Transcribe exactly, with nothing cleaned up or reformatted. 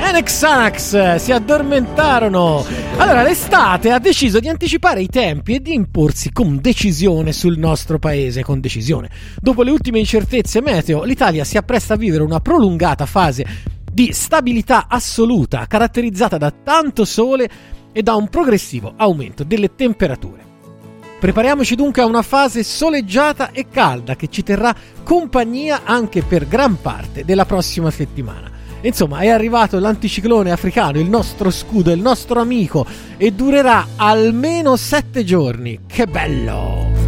Xanax si addormentarono. Allora, l'estate ha deciso di anticipare i tempi e di imporsi con decisione sul nostro paese, con decisione. Dopo le ultime incertezze meteo, l'Italia si appresta a vivere una prolungata fase di stabilità assoluta, caratterizzata da tanto sole e da un progressivo aumento delle temperature. Prepariamoci dunque a una fase soleggiata e calda che ci terrà compagnia anche per gran parte della prossima settimana. Insomma, è arrivato l'anticiclone africano, il nostro scudo, il nostro amico, e durerà almeno sette giorni. Che bello!